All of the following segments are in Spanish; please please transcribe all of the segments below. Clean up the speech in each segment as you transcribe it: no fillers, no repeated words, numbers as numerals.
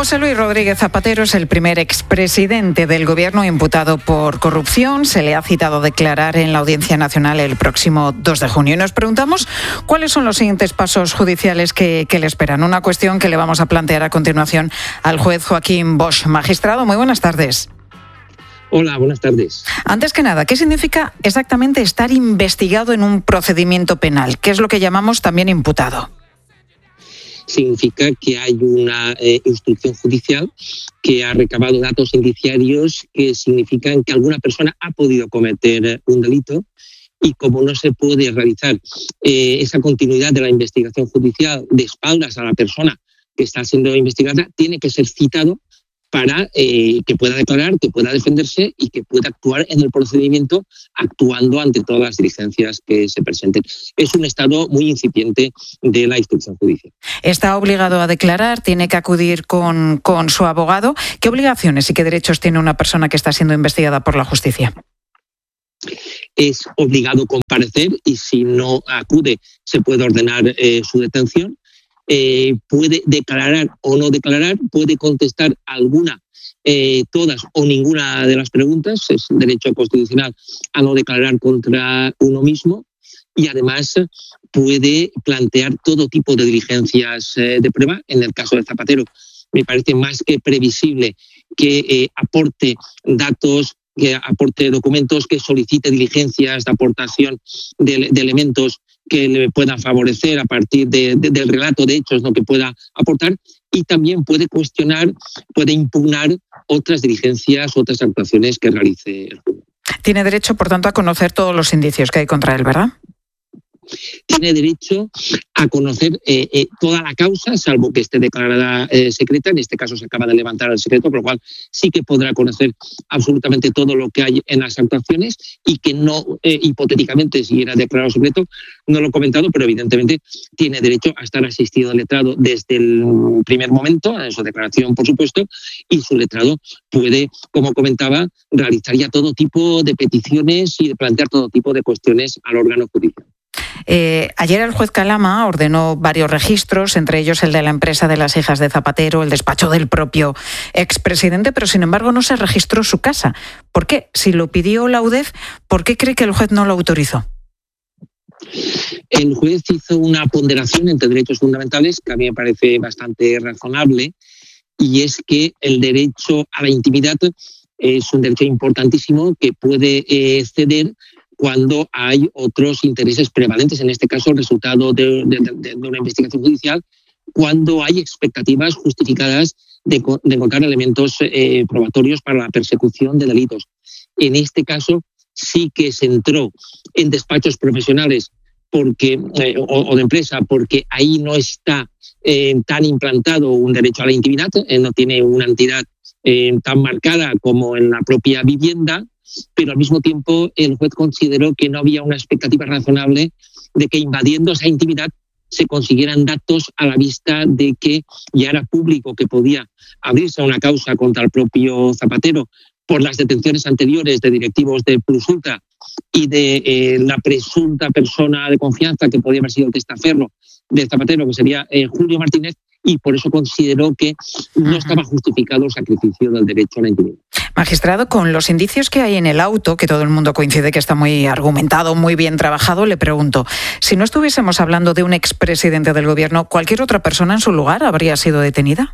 José Luis Rodríguez Zapatero es el primer expresidente del Gobierno imputado por corrupción. Se le ha citado a declarar en la Audiencia Nacional el próximo 2 de junio. Y nos preguntamos cuáles son los siguientes pasos judiciales que le esperan. Una cuestión que le vamos a plantear a continuación al juez Joaquín Bosch. Magistrado, muy buenas tardes. Hola, buenas tardes. Antes que nada, ¿qué significa exactamente estar investigado en un procedimiento penal? ¿Qué es lo que llamamos también imputado? Significa que hay una instrucción judicial que ha recabado datos indiciarios que significan que alguna persona ha podido cometer un delito y como no se puede realizar esa continuidad de la investigación judicial de espaldas a la persona que está siendo investigada, tiene que ser citado para que pueda declarar, que pueda defenderse y que pueda actuar en el procedimiento actuando ante todas las diligencias que se presenten. Es un estado muy incipiente de la instrucción judicial. Está obligado a declarar, tiene que acudir con su abogado. ¿Qué obligaciones y qué derechos tiene una persona que está siendo investigada por la justicia? Es obligado a comparecer y si no acude se puede ordenar su detención. Puede declarar o no declarar, puede contestar alguna, todas o ninguna de las preguntas. Es un derecho constitucional a no declarar contra uno mismo y además puede plantear todo tipo de diligencias de prueba. En el caso de Zapatero me parece más que previsible que aporte datos, que aporte documentos, que solicite diligencias de aportación de elementos que le puedan favorecer a partir del relato de hechos, ¿no?, que pueda aportar, y también puede cuestionar, puede impugnar otras diligencias, otras actuaciones que realice el juez. Tiene derecho, por tanto, a conocer todos los indicios que hay contra él, ¿verdad? Tiene derecho a conocer toda la causa, salvo que esté declarada secreta. En este caso se acaba de levantar el secreto, por lo cual sí que podrá conocer absolutamente todo lo que hay en las actuaciones y que no, hipotéticamente, si era declarado secreto, no lo he comentado, pero evidentemente tiene derecho a estar asistido al letrado desde el primer momento, en su declaración, por supuesto, y su letrado puede, como comentaba, realizar ya todo tipo de peticiones y de plantear todo tipo de cuestiones al órgano judicial. Ayer el juez Calama ordenó varios registros, entre ellos el de la empresa de las hijas de Zapatero, el despacho del propio expresidente, pero sin embargo no se registró su casa. ¿Por qué? Si lo pidió la UDEF, ¿por qué cree que el juez no lo autorizó? El juez hizo una ponderación entre derechos fundamentales que a mí me parece bastante razonable, y es que el derecho a la intimidad es un derecho importantísimo que puede ceder cuando hay otros intereses prevalentes, en este caso el resultado de una investigación judicial, cuando hay expectativas justificadas de encontrar elementos probatorios para la persecución de delitos. En este caso sí que se entró en despachos profesionales porque o de empresa, porque ahí no está tan implantado un derecho a la intimidad, no tiene una entidad tan marcada como en la propia vivienda, pero al mismo tiempo el juez consideró que no había una expectativa razonable de que invadiendo esa intimidad se consiguieran datos a la vista de que ya era público que podía abrirse una causa contra el propio Zapatero por las detenciones anteriores de directivos de Plus Ultra y de la presunta persona de confianza que podía haber sido el testaferro de Zapatero, que sería Julio Martínez, y por eso consideró que no estaba justificado el sacrificio del derecho a la intimidad. Magistrado, con los indicios que hay en el auto, que todo el mundo coincide que está muy argumentado, muy bien trabajado, le pregunto, si no estuviésemos hablando de un expresidente del Gobierno, ¿cualquier otra persona en su lugar habría sido detenida?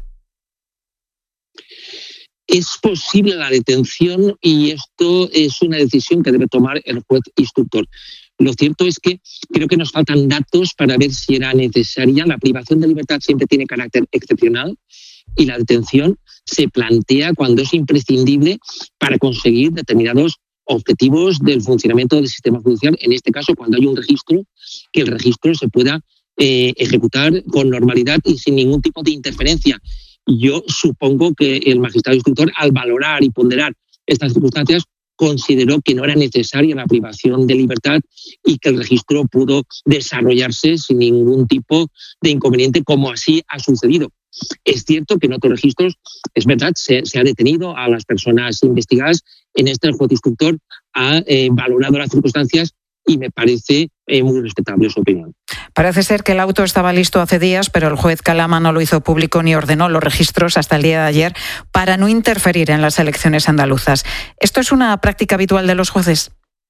Es posible la detención y esto es una decisión que debe tomar el juez instructor. Lo cierto es que creo que nos faltan datos para ver si era necesaria. La privación de libertad siempre tiene carácter excepcional y la detención se plantea cuando es imprescindible para conseguir determinados objetivos del funcionamiento del sistema judicial. En este caso, cuando hay un registro, que el registro se pueda ejecutar con normalidad y sin ningún tipo de interferencia. Yo supongo que el magistrado instructor, al valorar y ponderar estas circunstancias, consideró que no era necesaria la privación de libertad y que el registro pudo desarrollarse sin ningún tipo de inconveniente, como así ha sucedido. Es cierto que en otros registros, es verdad, se ha detenido a las personas investigadas. En este el juez instructor ha valorado las circunstancias y me parece muy respetable su opinión. Parece ser que el auto estaba listo hace días, pero el juez Calama no lo hizo público ni ordenó los registros hasta el día de ayer para no interferir en las elecciones andaluzas. ¿Esto es una práctica habitual de los jueces?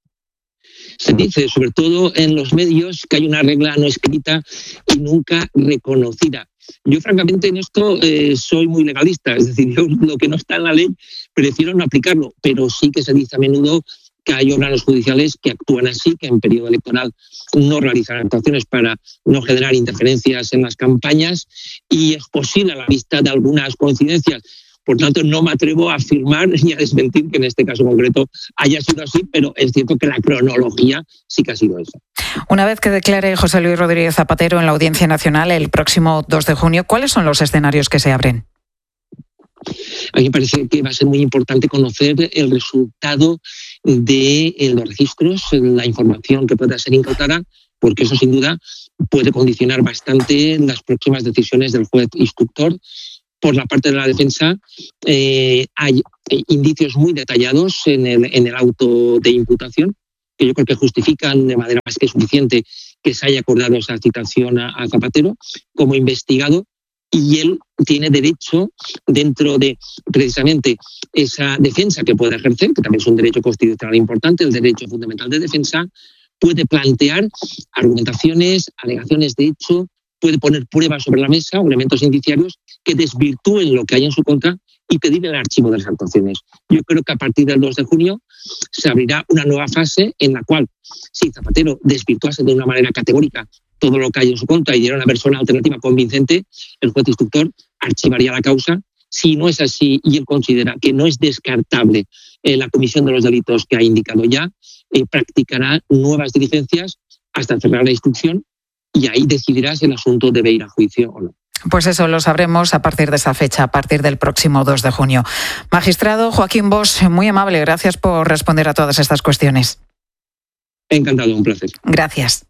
Se dice, sobre todo en los medios, que hay una regla no escrita y nunca reconocida. Yo, francamente, en esto soy muy legalista. Es decir, yo lo que no está en la ley prefiero no aplicarlo, pero sí que se dice a menudo que hay órganos judiciales que actúan así, que en periodo electoral no realizan actuaciones para no generar interferencias en las campañas, y es posible a la vista de algunas coincidencias. Por tanto, no me atrevo a afirmar ni a desmentir que en este caso concreto haya sido así, pero es cierto que la cronología sí que ha sido esa. Una vez que declare José Luis Rodríguez Zapatero en la Audiencia Nacional el próximo 2 de junio, ¿cuáles son los escenarios que se abren? A mí me parece que va a ser muy importante conocer el resultado de los registros, la información que pueda ser incautada, porque eso sin duda puede condicionar bastante las próximas decisiones del juez instructor. Por la parte de la defensa hay indicios muy detallados en el auto de imputación que yo creo que justifican de manera más que suficiente que se haya acordado esa citación a Zapatero como investigado, y él tiene derecho, dentro de precisamente esa defensa que puede ejercer, que también es un derecho constitucional importante, el derecho fundamental de defensa, puede plantear argumentaciones, alegaciones de hecho, puede poner pruebas sobre la mesa o elementos indiciarios que desvirtúen lo que hay en su contra y pedir el archivo de las actuaciones. Yo creo que a partir del 2 de junio se abrirá una nueva fase en la cual, si Zapatero desvirtuase de una manera categórica todo lo que hay en su contra y diera una versión alternativa convincente, el juez instructor archivaría la causa. Si no es así y él considera que no es descartable la comisión de los delitos que ha indicado ya, practicará nuevas diligencias hasta cerrar la instrucción, y ahí decidirá si el asunto debe ir a juicio o no. Pues eso lo sabremos a partir de esa fecha, a partir del próximo 2 de junio. Magistrado Joaquín Bosch, muy amable, gracias por responder a todas estas cuestiones. Encantado, un placer. Gracias.